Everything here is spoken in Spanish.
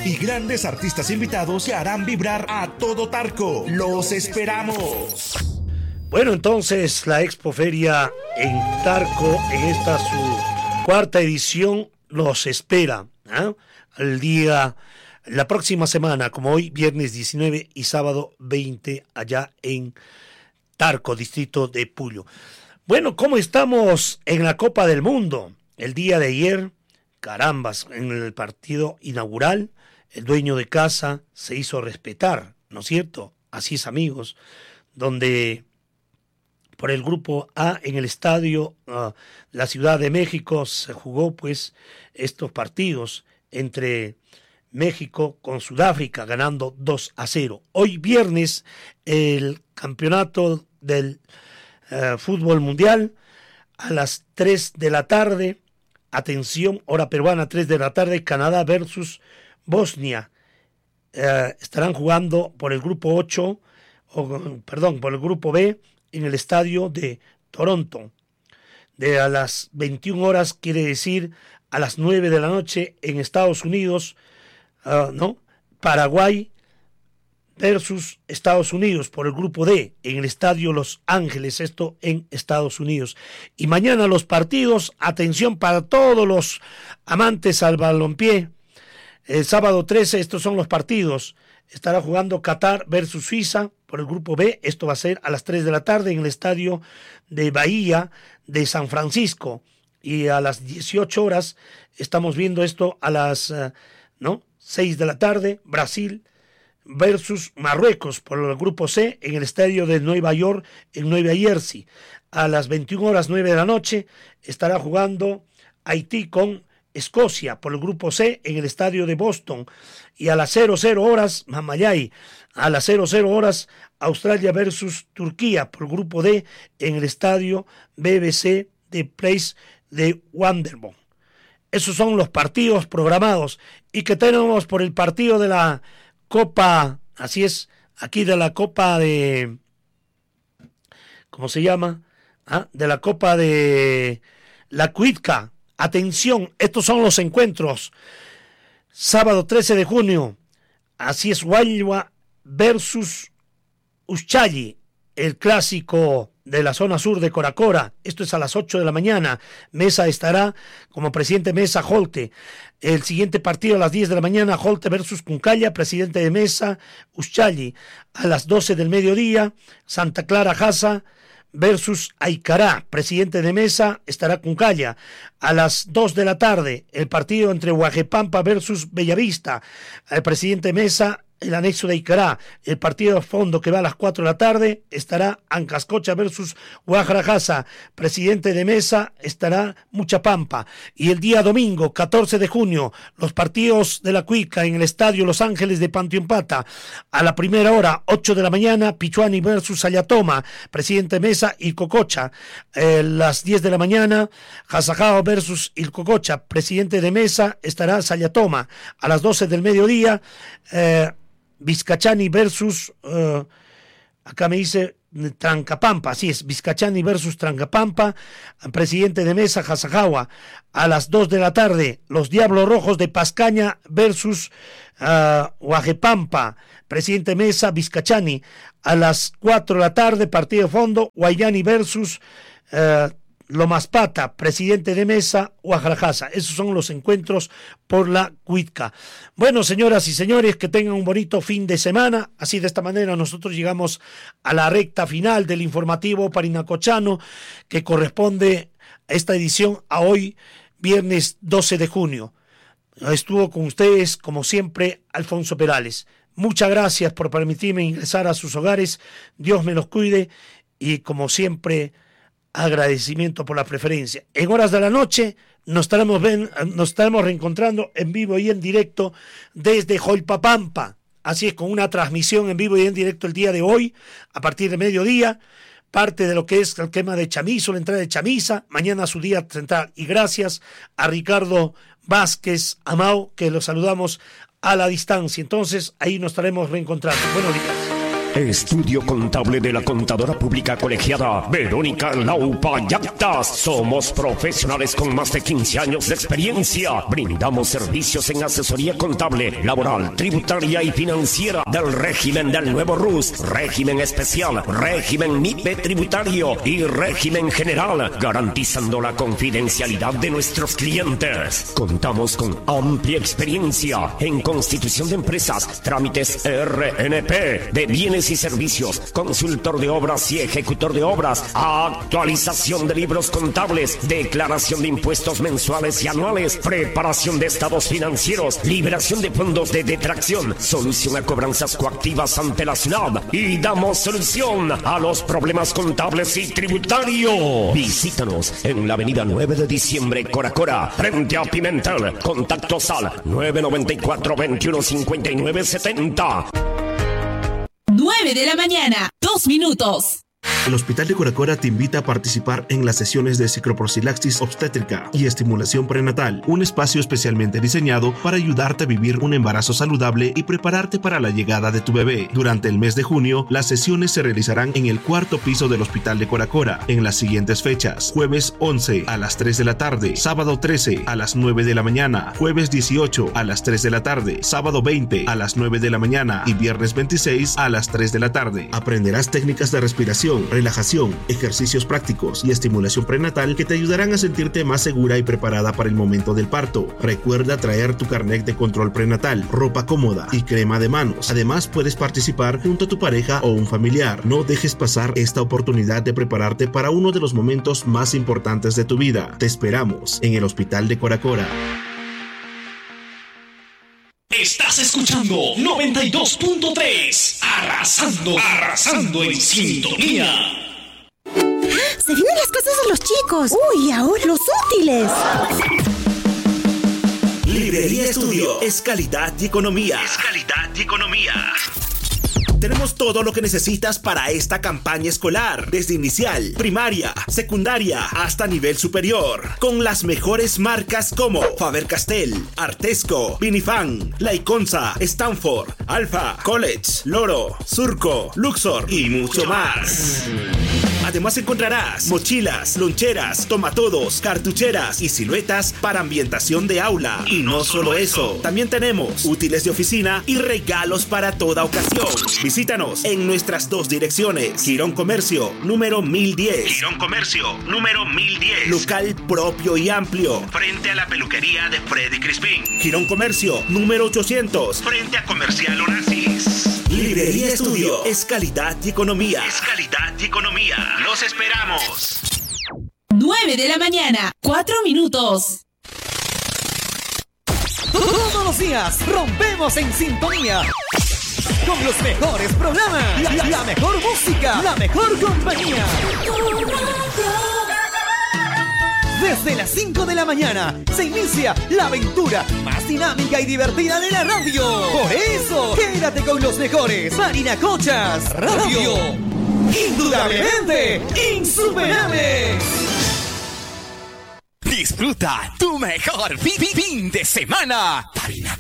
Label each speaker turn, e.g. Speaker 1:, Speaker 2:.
Speaker 1: y grandes artistas invitados que harán vibrar a todo Tarco. ¡Los esperamos!
Speaker 2: Bueno, entonces la Expoferia en Tarco, en esta su cuarta edición, los espera, ¿eh? La próxima semana, como hoy, viernes 19 y sábado 20, allá en Tarco, distrito de Puyo. Bueno, ¿cómo estamos en la Copa del Mundo? El día de ayer, carambas, en el partido inaugural, el dueño de casa se hizo respetar, ¿no es cierto? Así es, amigos, donde por el grupo A en el estadio la Ciudad de México se jugó pues estos partidos entre México con Sudáfrica, ganando 2-0. Hoy viernes el campeonato del fútbol mundial a las 3 de la tarde, atención, hora peruana, 3 de la tarde, Canadá versus Bosnia. Estarán jugando por el grupo 8, por el grupo B, en el estadio de Toronto. A las 21 horas, quiere decir a las 9 de la noche en Estados Unidos, Paraguay versus Estados Unidos por el grupo D en el estadio Los Ángeles, esto en Estados Unidos. Y mañana los partidos, atención para todos los amantes al balompié. El sábado 13, estos son los partidos. Estará jugando Qatar versus Suiza por el grupo B. Esto va a ser a las 3 de la tarde en el estadio de Bahía de San Francisco. Y a las 18 horas estamos viendo esto a las 6 de la tarde, Brasil versus Marruecos por el grupo C en el estadio de Nueva York en Nueva Jersey. A las 21 horas 9 de la noche estará jugando Haití con Escocia por el grupo C en el estadio de Boston. Y a las 00 horas, Mamayay, a las 00 horas, Australia versus Turquía por el grupo D en el estadio BBC de Place de Wanderbourne. Esos son los partidos programados. Y que tenemos por el partido de la Copa, así es, aquí de la Copa de, ¿cómo se llama? De la Copa de la Cuitca. Atención, estos son los encuentros. Sábado 13 de junio, así es, Huaywa versus Uxchalli, el clásico de la zona sur de Coracora. Esto es a las 8 de la mañana. Mesa estará como presidente Mesa Holte. El siguiente partido a las 10 de la mañana, Holte versus Cuncaya, presidente de Mesa Uxchalli. A las 12 del mediodía, Santa Clara Jasa versus Aicará, presidente de Mesa, estará Cuncaya. A las 2 de la tarde, el partido entre Huajepampa versus Bellavista, el presidente de Mesa, el anexo de Icará. El partido de fondo que va a las 4 de la tarde estará Ancascocha versus Guajarajasa. Presidente de Mesa estará Muchapampa. Y el día domingo, 14 de junio, los partidos de la Cuica en el estadio Los Ángeles de Panteompata. A la primera hora, 8 de la mañana, Pichuani versus Ayatoma. Presidente de Mesa, Ilcococha. Las 10 de la mañana, Jasajao versus Ilcococha. Presidente de Mesa estará Sayatoma. A las 12 del mediodía, Vizcachani versus, acá me dice Trancapampa, así es, Vizcachani versus Trancapampa, presidente de Mesa, Jasajagua. A las 2 de la tarde, los Diablos Rojos de Pascaña versus Huajepampa, presidente de Mesa, Vizcachani. A las 4 de la tarde, partido de fondo, Guayani versus Lomaspata, presidente de Mesa, Guajarajasa. Esos son los encuentros por la Cuitca. Bueno, señoras y señores, que tengan un bonito fin de semana. Así, de esta manera, nosotros llegamos a la recta final del informativo parinacochano, que corresponde a esta edición a hoy, viernes 12 de junio. Estuvo con ustedes, como siempre, Alfonso Perales. Muchas gracias por permitirme ingresar a sus hogares. Dios me los cuide y, como siempre, agradecimiento por la preferencia. En horas de la noche nos estaremos reencontrando en vivo y en directo desde Joypapampa. Así es, con una transmisión en vivo y en directo el día de hoy, a partir de mediodía, parte de lo que es el tema de Chamizo, la entrada de Chamisa, mañana su día central. Y gracias a Ricardo Vázquez Amao, que lo saludamos a la distancia. Entonces, ahí nos estaremos reencontrando. Buenos días.
Speaker 3: Estudio Contable de la Contadora Pública Colegiada Verónica Laupa Yactas. Somos profesionales con más de 15 años de experiencia. Brindamos servicios en asesoría contable, laboral, tributaria y financiera del régimen del nuevo RUS, régimen especial, régimen MIPE tributario y régimen general, garantizando la confidencialidad de nuestros clientes. Contamos con amplia experiencia en constitución de empresas, trámites RNP de bienes y servicios, consultor de obras y ejecutor de obras, actualización de libros contables, declaración de impuestos mensuales y anuales, preparación de estados financieros, liberación de fondos de detracción, solución a cobranzas coactivas ante la SUNAT y damos solución a los problemas contables y tributarios. Visítanos en la avenida 9 de diciembre, Coracora, frente a Pimentel. Contactos al 994 21 59 70.
Speaker 4: 9 de la mañana, 2 minutos.
Speaker 1: El Hospital de Coracora te invita a participar en las sesiones de psicoprosilaxis obstétrica y estimulación prenatal, un espacio especialmente diseñado para ayudarte a vivir un embarazo saludable y prepararte para la llegada de tu bebé. Durante el mes de junio, las sesiones se realizarán en el 4º piso del Hospital de Coracora, en las siguientes fechas: jueves 11 a las 3 de la tarde, sábado 13 a las 9 de la mañana, jueves 18 a las 3 de la tarde, sábado 20 a las 9 de la mañana y viernes 26 a las 3 de la tarde. Aprenderás técnicas de respiración, relajación, ejercicios prácticos y estimulación prenatal que te ayudarán a sentirte más segura y preparada para el momento del parto. Recuerda traer tu carnet de control prenatal, ropa cómoda y crema de manos. Además, puedes participar junto a tu pareja o un familiar. No dejes pasar esta oportunidad de prepararte para uno de los momentos más importantes de tu vida. Te esperamos en el Hospital de Coracora.
Speaker 5: Estás escuchando 92.3, arrasando en sintonía.
Speaker 6: Se vienen las cosas de los chicos. Uy, ahora los útiles.
Speaker 1: Librería Estudio es calidad y economía. Tenemos todo lo que necesitas para esta campaña escolar, desde inicial, primaria, secundaria, hasta nivel superior, con las mejores marcas como Faber-Castell, Artesco, Vinifan, Laiconza, Stanford, Alfa, College, Loro, Surco, Luxor y mucho más. Además encontrarás mochilas, loncheras, tomatodos, cartucheras y siluetas para ambientación de aula. Y no solo eso, también tenemos útiles de oficina y regalos para toda ocasión. Visítanos en nuestras dos direcciones: Girón Comercio, número 1010. Local propio y amplio, frente a la peluquería de Freddy Crispín. Girón Comercio, número 800, frente a Comercial Onassis. Librería Estudio es calidad y economía. ¡Los esperamos!
Speaker 4: 9 de la mañana, 4 minutos.
Speaker 7: Todos los días rompemos en sintonía con los mejores programas, la mejor música, la mejor compañía. Desde las 5 de la mañana se inicia la aventura más dinámica y divertida de la radio. Por eso, quédate con los mejores. Parinacochas Radio. Indudablemente insuperable. Disfruta tu mejor fin de semana. Parinacochas.